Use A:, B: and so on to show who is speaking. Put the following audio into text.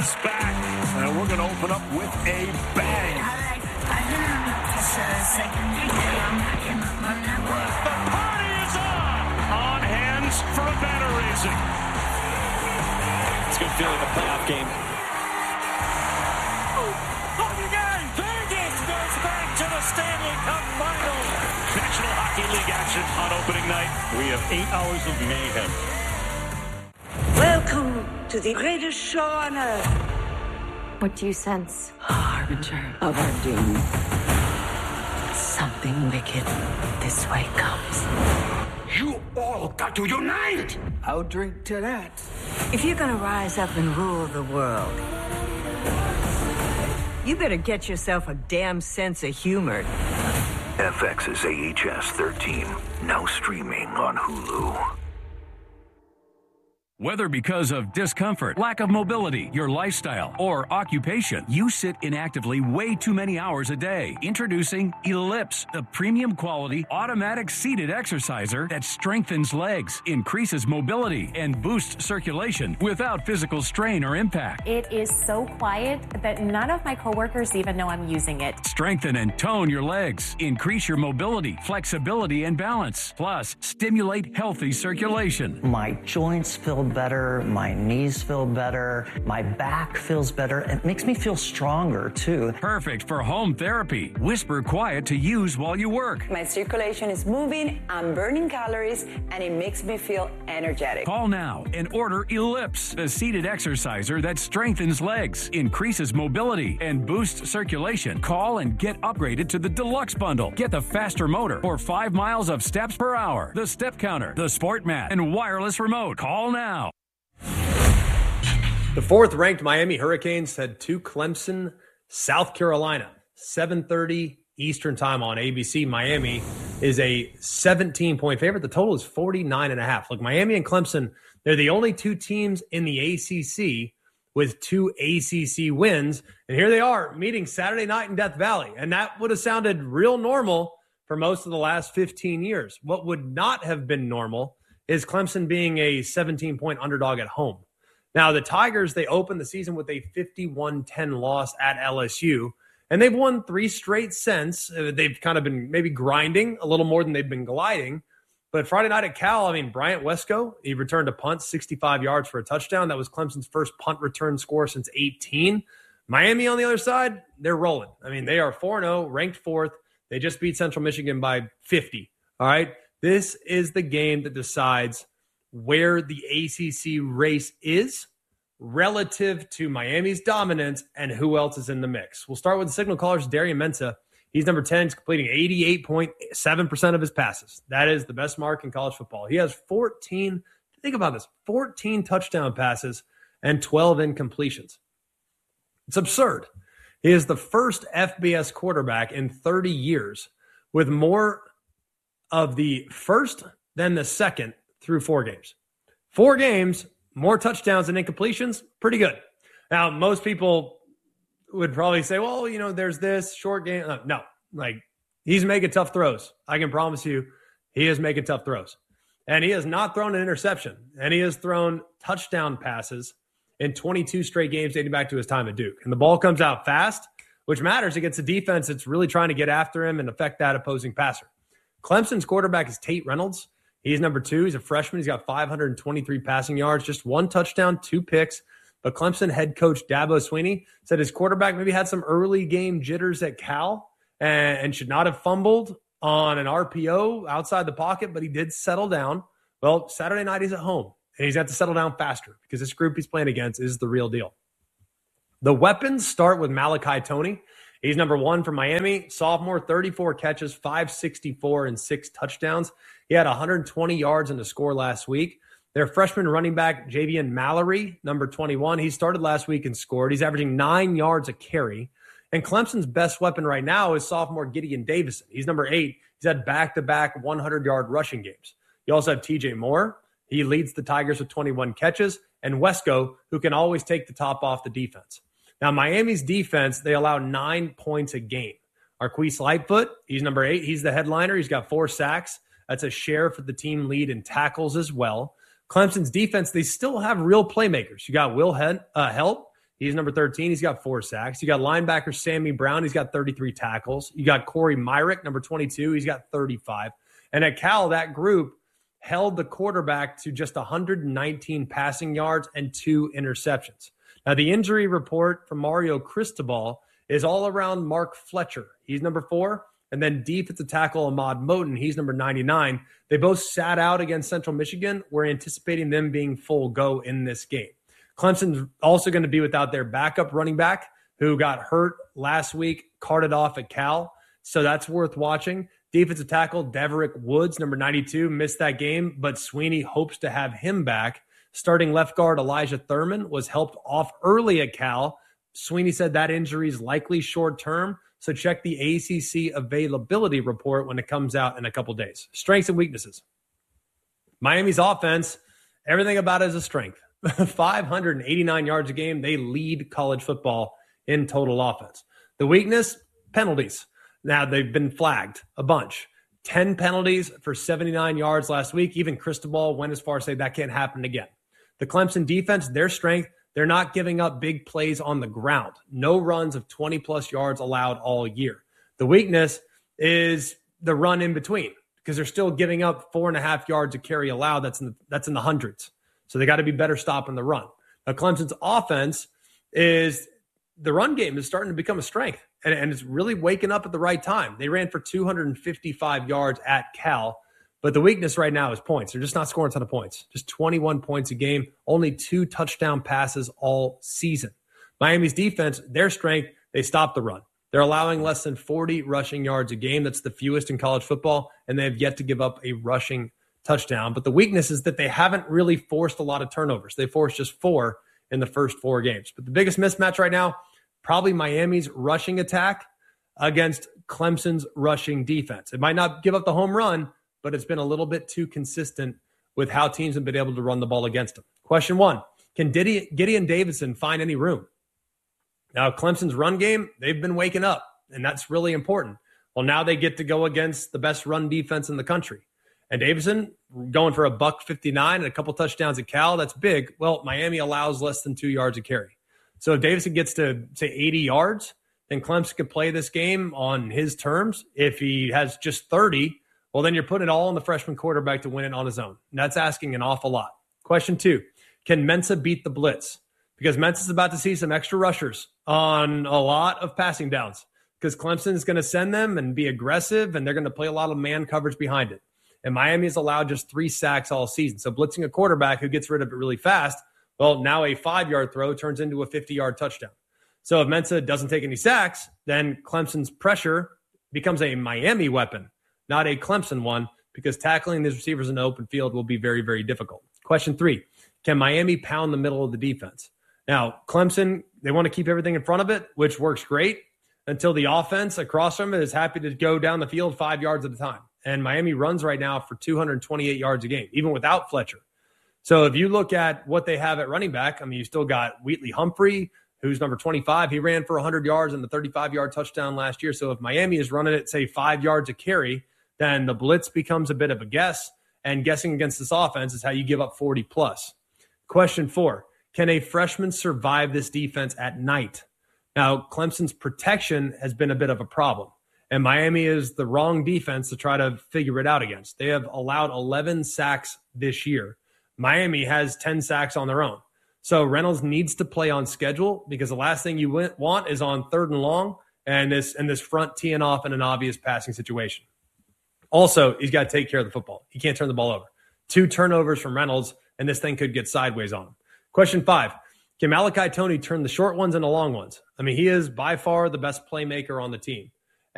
A: is back, and we're going to open up with a bang. The party is on hands for a banner raising.
B: It's a good feeling, the playoff game.
A: Vegas goes back to the Stanley Cup Finals. National Hockey League action on opening night. We have 8 hours of mayhem.
C: Welcome to the greatest show on earth.
D: What do you sense?
C: Harbinger of our doom.
D: Something wicked this way comes.
C: You all got to unite! I'll drink to that. If you're gonna rise up and rule the world, you better get yourself a damn sense of humor.
E: FX's AHS 13, now streaming on Hulu.
F: Whether because of discomfort, lack of mobility, your lifestyle, or occupation, you sit inactively way too many hours a day. Introducing Ellipse, the premium quality automatic seated exerciser that strengthens legs, increases mobility, and boosts circulation without physical strain or impact.
G: It is so quiet that none of my coworkers even know I'm using it.
F: Strengthen and tone your legs, increase your mobility, flexibility, and balance. Plus, stimulate healthy circulation.
H: My joints feel better, my knees feel better, my back feels better. It makes me feel stronger too.
F: Perfect for home therapy. Whisper quiet to use while you work.
I: My circulation is moving, I'm burning calories, and it makes me feel energetic.
F: Call now and order Ellipse, the seated exerciser that strengthens legs, increases mobility, and boosts circulation. Call and get upgraded to the Deluxe Bundle. Get the faster motor for 5 miles of steps per hour, the step counter, the sport mat, and wireless remote. Call now.
J: The 4th-ranked Miami Hurricanes head to Clemson, South Carolina, 7:30 Eastern time on ABC. Miami is a 17-point favorite. The total is 49.5. Look, Miami and Clemson, they're the only 2 teams in the ACC with 2 ACC wins. And here they are meeting Saturday night in Death Valley. And that would have sounded real normal for most of the last 15 years. What would not have been normal is Clemson being a 17-point underdog at home. Now, the Tigers, they opened the season with a 51-10 loss at LSU, and they've won 3 straight since. They've kind of been maybe grinding a little more than they've been gliding. But Friday night at Cal, Bryant Wesco, he returned a punt, 65 yards for a touchdown. That was Clemson's first punt return score since 18. Miami, on the other side, they're rolling. They are 4-0, ranked 4th. They just beat Central Michigan by 50, all right? This is the game that decides where the ACC race is relative to Miami's dominance and who else is in the mix. We'll start with the signal callers, Darian Mensah. He's number 10. He's completing 88.7% of his passes. That is the best mark in college football. He has 14 touchdown passes and 12 incompletions. It's absurd. He is the first FBS quarterback in 30 years with more of the first than the second through 4 games. 4 games, more touchdowns than incompletions, pretty good. Now, most people would probably say, well, there's this short game. No, he's making tough throws. I can promise you he is making tough throws. And he has not thrown an interception. And he has thrown touchdown passes in 22 straight games dating back to his time at Duke. And the ball comes out fast, which matters against a defense that's really trying to get after him and affect that opposing passer. Clemson's quarterback is Tate Reynolds. He's number 2. He's a freshman. He's got 523 passing yards, just 1 touchdown, 2 picks. But Clemson head coach Dabo Swinney said his quarterback maybe had some early game jitters at Cal and should not have fumbled on an RPO outside the pocket, but he did settle down. Well, Saturday night he's at home, and he's got to settle down faster because this group he's playing against is the real deal. The weapons start with Malachi Toney. He's number 1 for Miami. Sophomore, 34 catches, 564, and 6 touchdowns. He had 120 yards in the score last week. Their freshman running back, Javian Mallory, number 21. He started last week and scored. He's averaging 9 yards a carry. And Clemson's best weapon right now is sophomore Gideon Davison. He's number 8. He's had back-to-back 100-yard rushing games. You also have TJ Moore. He leads the Tigers with 21 catches. And Wesco, who can always take the top off the defense. Now, Miami's defense, they allow 9 points a game. Arquise Lightfoot, he's number 8. He's the headliner. He's got 4 sacks. That's a share for the team lead in tackles as well. Clemson's defense, they still have real playmakers. You got Will Help. He's number 13. He's got 4 sacks. You got linebacker Sammy Brown. He's got 33 tackles. You got Corey Myrick, number 22. He's got 35. And at Cal, that group held the quarterback to just 119 passing yards and 2 interceptions. Now, the injury report from Mario Cristobal is all around Mark Fletcher. He's number 4. And then defensive tackle Ahmad Moten, he's number 99. They both sat out against Central Michigan. We're anticipating them being full go in this game. Clemson's also going to be without their backup running back who got hurt last week, carted off at Cal. So that's worth watching. Defensive tackle Deverick Woods, number 92, missed that game, but Sweeney hopes to have him back. Starting left guard Elijah Thurman was helped off early at Cal. Sweeney said that injury is likely short-term, so check the ACC availability report when it comes out in a couple days. Strengths and weaknesses. Miami's offense, everything about it is a strength. 589 yards a game. They lead college football in total offense. The weakness, penalties. Now, they've been flagged a bunch. 10 penalties for 79 yards last week. Even Cristobal went as far as say that can't happen again. The Clemson defense, their strength, they're not giving up big plays on the ground. No runs of 20-plus yards allowed all year. The weakness is the run in between because they're still giving up 4.5 yards a carry allowed. That's in the hundreds. So they got to be better stopping the run. Now, Clemson's offense is the run game is starting to become a strength, and it's really waking up at the right time. They ran for 255 yards at Cal, but the weakness right now is points. They're just not scoring a ton of points. Just 21 points a game, only 2 touchdown passes all season. Miami's defense, their strength, they stop the run. They're allowing less than 40 rushing yards a game. That's the fewest in college football, and they have yet to give up a rushing touchdown. But the weakness is that they haven't really forced a lot of turnovers. They forced just 4 in the first 4 games. But the biggest mismatch right now, probably Miami's rushing attack against Clemson's rushing defense. It might not give up the home run, but it's been a little bit too consistent with how teams have been able to run the ball against them. Question 1, can Gideon Davidson find any room? Now, Clemson's run game, they've been waking up, and that's really important. Well, now they get to go against the best run defense in the country. And Davidson going for $159 and a couple touchdowns at Cal, that's big. Well, Miami allows less than 2 yards a carry. So if Davidson gets to, say, 80 yards, then Clemson could play this game on his terms. If he has just 30, well, then you're putting it all on the freshman quarterback to win it on his own. And that's asking an awful lot. Question 2, can Mensa beat the blitz? Because Mensa's about to see some extra rushers on a lot of passing downs because Clemson is going to send them and be aggressive, and they're going to play a lot of man coverage behind it. And Miami has allowed just 3 sacks all season. So blitzing a quarterback who gets rid of it really fast, well, now a 5-yard throw turns into a 50-yard touchdown. So if Mensa doesn't take any sacks, then Clemson's pressure becomes a Miami weapon, not a Clemson one, because tackling these receivers in the open field will be very, very difficult. Question 3, can Miami pound the middle of the defense? Now, Clemson, they want to keep everything in front of it, which works great until the offense across from it is happy to go down the field 5 yards at a time. And Miami runs right now for 228 yards a game, even without Fletcher. So if you look at what they have at running back, I mean, you still got Wheatley Humphrey, who's number 25. He ran for 100 yards and the 35-yard touchdown last year. So if Miami is running it, say, 5 yards a carry, then the blitz becomes a bit of a guess. And guessing against this offense is how you give up 40-plus. Question 4, can a freshman survive this defense at night? Now, Clemson's protection has been a bit of a problem. And Miami is the wrong defense to try to figure it out against. They have allowed 11 sacks this year. Miami has 10 sacks on their own. So Reynolds needs to play on schedule because the last thing you want is on 3rd and long and this front teeing off in an obvious passing situation. Also, he's got to take care of the football. He can't turn the ball over. 2 turnovers from Reynolds, and this thing could get sideways on him. Question 5, can Malachi Toney turn the short ones into long ones? I mean, he is by far the best playmaker on the team.